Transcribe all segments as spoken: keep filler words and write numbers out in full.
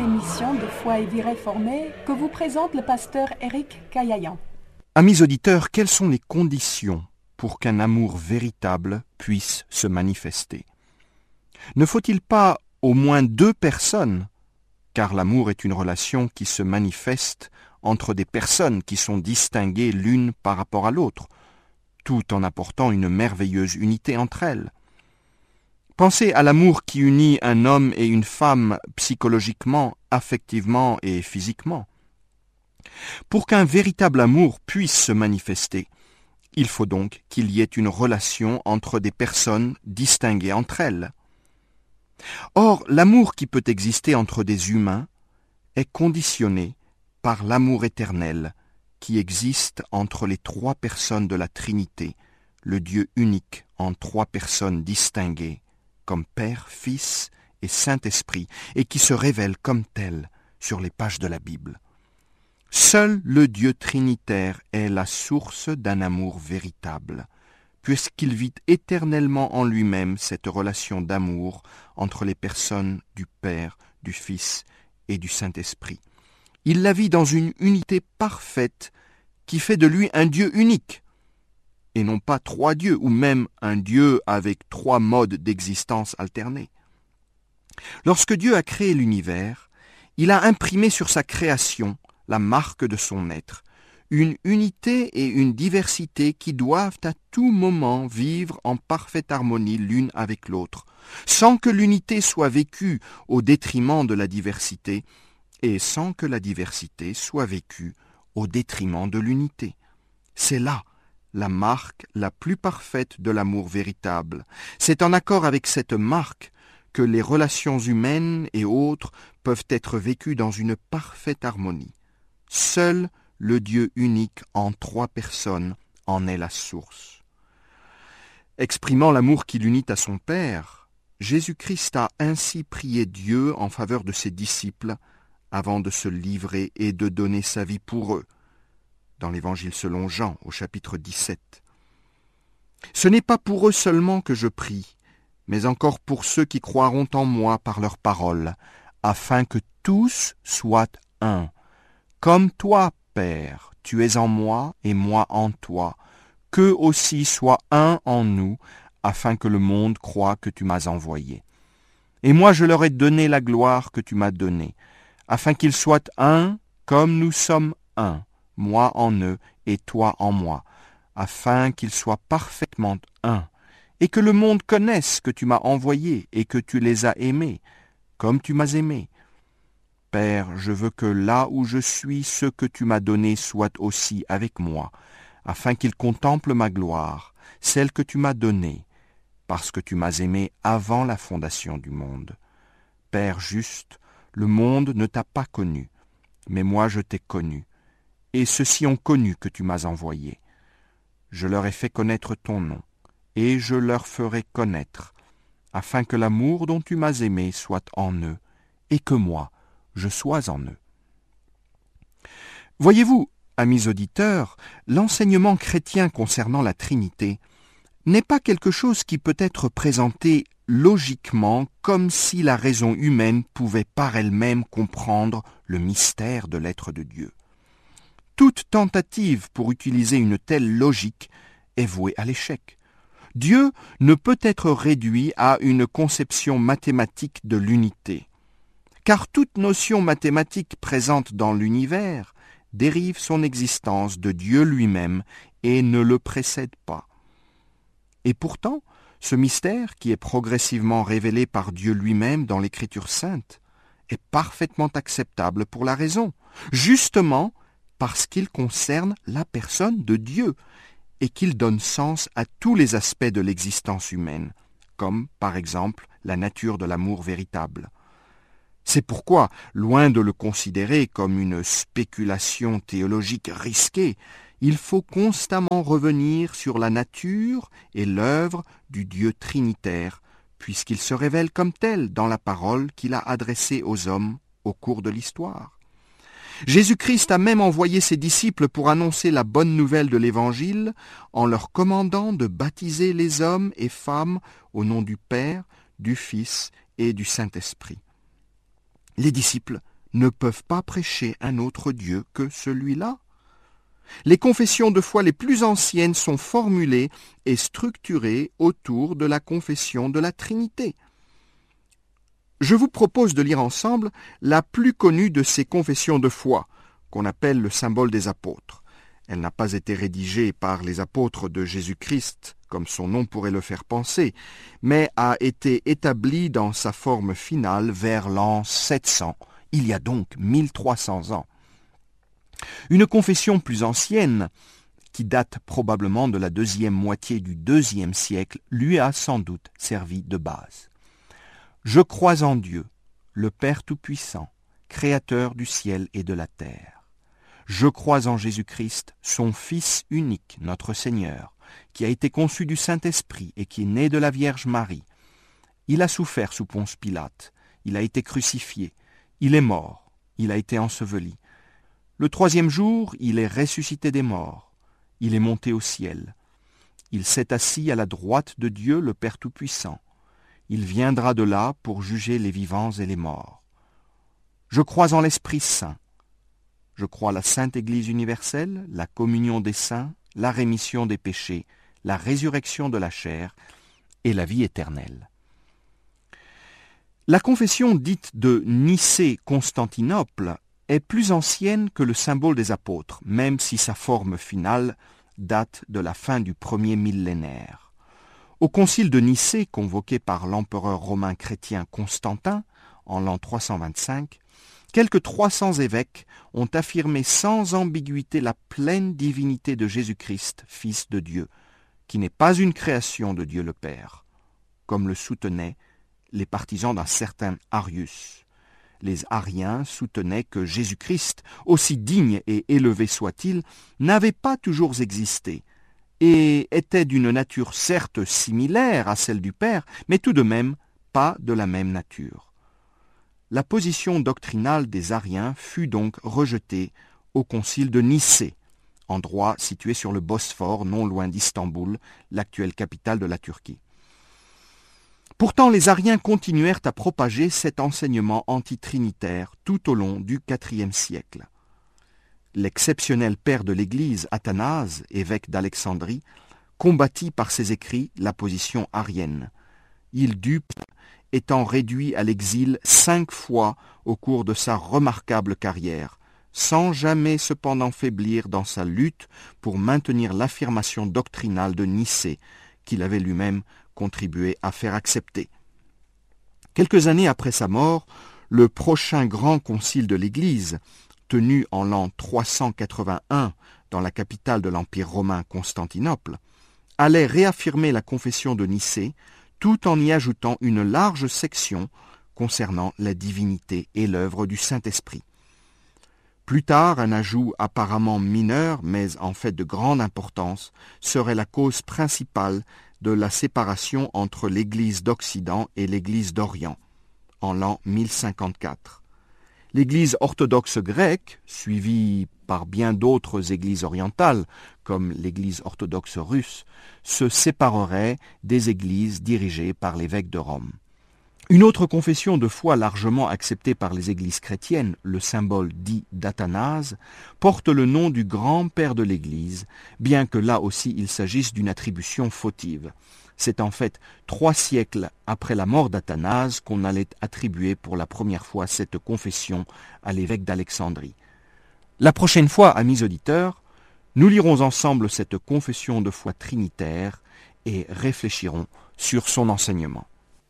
émission de Foi et Vie réformée que vous présente le pasteur Éric Caillayan. Amis auditeurs, quelles sont les conditions pour qu'un amour véritable puisse se manifester? Ne faut-il pas au moins deux personnes, car l'amour est une relation qui se manifeste entre des personnes qui sont distinguées l'une par rapport à l'autre, tout en apportant une merveilleuse unité entre elles. Pensez à l'amour qui unit un homme et une femme psychologiquement, affectivement et physiquement. Pour qu'un véritable amour puisse se manifester, il faut donc qu'il y ait une relation entre des personnes distinguées entre elles. Or, l'amour qui peut exister entre des humains est conditionné par l'amour éternel qui existe entre les trois personnes de la Trinité, le Dieu unique en trois personnes distinguées, comme Père, Fils et Saint-Esprit, et qui se révèle comme tel sur les pages de la Bible. Seul le Dieu trinitaire est la source d'un amour véritable, puisqu'il vit éternellement en lui-même cette relation d'amour entre les personnes du Père, du Fils et du Saint-Esprit. Il la vit dans une unité parfaite qui fait de lui un Dieu unique, et non pas trois dieux, ou même un Dieu avec trois modes d'existence alternés. Lorsque Dieu a créé l'univers, il a imprimé sur sa création la marque de son être, une unité et une diversité qui doivent à tout moment vivre en parfaite harmonie l'une avec l'autre, sans que l'unité soit vécue au détriment de la diversité et sans que la diversité soit vécue au détriment de l'unité. C'est là la marque la plus parfaite de l'amour véritable. C'est en accord avec cette marque que les relations humaines et autres peuvent être vécues dans une parfaite harmonie. Seul le Dieu unique en trois personnes en est la source. Exprimant l'amour qu'il unit à son Père, Jésus-Christ a ainsi prié Dieu en faveur de ses disciples avant de se livrer et de donner sa vie pour eux, dans l'Évangile selon Jean, au chapitre dix-sept. Ce n'est pas pour eux seulement que je prie, mais encore pour ceux qui croiront en moi par leur parole, afin que tous soient un. Comme toi, Père, tu es en moi et moi en toi, qu'eux aussi soient un en nous, afin que le monde croie que tu m'as envoyé. Et moi je leur ai donné la gloire que tu m'as donnée, afin qu'ils soient un comme nous sommes un, moi en eux et toi en moi, afin qu'ils soient parfaitement un, et que le monde connaisse que tu m'as envoyé et que tu les as aimés, comme tu m'as aimé. Père, je veux que là où je suis, ceux que tu m'as donnés soient aussi avec moi, afin qu'ils contemplent ma gloire, celle que tu m'as donnée, parce que tu m'as aimé avant la fondation du monde. Père juste, le monde ne t'a pas connu, mais moi je t'ai connu, et ceux-ci ont connu que tu m'as envoyé. Je leur ai fait connaître ton nom, et je leur ferai connaître, afin que l'amour dont tu m'as aimé soit en eux, et que moi, je sois en eux. Voyez-vous, amis auditeurs, l'enseignement chrétien concernant la Trinité n'est pas quelque chose qui peut être présenté logiquement comme si la raison humaine pouvait par elle-même comprendre le mystère de l'être de Dieu. Toute tentative pour utiliser une telle logique est vouée à l'échec. Dieu ne peut être réduit à une conception mathématique de l'unité, car toute notion mathématique présente dans l'univers dérive son existence de Dieu lui-même et ne le précède pas. Et pourtant, ce mystère, qui est progressivement révélé par Dieu lui-même dans l'Écriture sainte, est parfaitement acceptable pour la raison, justement parce qu'il concerne la personne de Dieu et qu'il donne sens à tous les aspects de l'existence humaine, comme par exemple la nature de l'amour véritable. C'est pourquoi, loin de le considérer comme une spéculation théologique risquée, il faut constamment revenir sur la nature et l'œuvre du Dieu trinitaire, puisqu'il se révèle comme tel dans la parole qu'il a adressée aux hommes au cours de l'histoire. Jésus-Christ a même envoyé ses disciples pour annoncer la bonne nouvelle de l'Évangile en leur commandant de baptiser les hommes et femmes au nom du Père, du Fils et du Saint-Esprit. Les disciples ne peuvent pas prêcher un autre Dieu que celui-là. Les confessions de foi les plus anciennes sont formulées et structurées autour de la confession de la Trinité. Je vous propose de lire ensemble la plus connue de ces confessions de foi, qu'on appelle le symbole des apôtres. Elle n'a pas été rédigée par les apôtres de Jésus-Christ, comme son nom pourrait le faire penser, mais a été établie dans sa forme finale vers l'an sept cents, il y a donc mille trois cents ans. Une confession plus ancienne, qui date probablement de la deuxième moitié du deuxième siècle, lui a sans doute servi de base. Je crois en Dieu, le Père Tout-Puissant, Créateur du ciel et de la terre. Je crois en Jésus-Christ, son Fils unique, notre Seigneur, qui a été conçu du Saint-Esprit et qui est né de la Vierge Marie. Il a souffert sous Ponce Pilate, il a été crucifié, il est mort, il a été enseveli. Le troisième jour, il est ressuscité des morts, il est monté au ciel. Il s'est assis à la droite de Dieu, le Père Tout-Puissant. Il viendra de là pour juger les vivants et les morts. Je crois en l'Esprit Saint. Je crois la Sainte Église universelle, la communion des saints, la rémission des péchés, la résurrection de la chair et la vie éternelle. La confession dite de Nicée-Constantinople est plus ancienne que le symbole des apôtres, même si sa forme finale date de la fin du premier millénaire. Au concile de Nicée, convoqué par l'empereur romain chrétien Constantin en l'an trois cent vingt-cinq, quelques trois cents évêques ont affirmé sans ambiguïté la pleine divinité de Jésus-Christ, Fils de Dieu, qui n'est pas une création de Dieu le Père, comme le soutenaient les partisans d'un certain Arius. Les Ariens soutenaient que Jésus-Christ, aussi digne et élevé soit-il, n'avait pas toujours existé, et était d'une nature certes similaire à celle du Père, mais tout de même pas de la même nature. La position doctrinale des Ariens fut donc rejetée au concile de Nicée, endroit situé sur le Bosphore, non loin d'Istanbul, l'actuelle capitale de la Turquie. Pourtant, les Ariens continuèrent à propager cet enseignement antitrinitaire tout au long du quatrième siècle. L'exceptionnel père de l'Église, Athanase, évêque d'Alexandrie, combattit par ses écrits la position arienne. Il dut, étant réduit à l'exil cinq fois au cours de sa remarquable carrière, sans jamais cependant faiblir dans sa lutte pour maintenir l'affirmation doctrinale de Nicée, qu'il avait lui-même contribué à faire accepter. Quelques années après sa mort, le prochain grand concile de l'Église, tenu en l'an trois cent quatre-vingt-un dans la capitale de l'Empire romain Constantinople, allait réaffirmer la confession de Nicée tout en y ajoutant une large section concernant la divinité et l'œuvre du Saint-Esprit. Plus tard, un ajout apparemment mineur, mais en fait de grande importance, serait la cause principale de la séparation entre l'Église d'Occident et l'Église d'Orient, en l'an mille cinquante-quatre. L'Église orthodoxe grecque, suivie par bien d'autres églises orientales, comme l'Église orthodoxe russe, se séparerait des églises dirigées par l'évêque de Rome. Une autre confession de foi largement acceptée par les églises chrétiennes, le symbole dit d'Athanase, porte le nom du grand-père de l'Église, bien que là aussi il s'agisse d'une attribution fautive. C'est en fait trois siècles après la mort d'Athanase qu'on allait attribuer pour la première fois cette confession à l'évêque d'Alexandrie. La prochaine fois, amis auditeurs, nous lirons ensemble cette confession de foi trinitaire et réfléchirons sur son enseignement.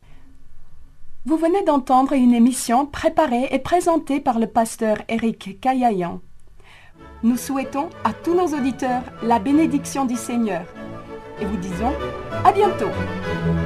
Vous venez d'entendre une émission préparée et présentée par le pasteur Éric Kaillayan. Nous souhaitons à tous nos auditeurs la bénédiction du Seigneur et vous disons à bientôt.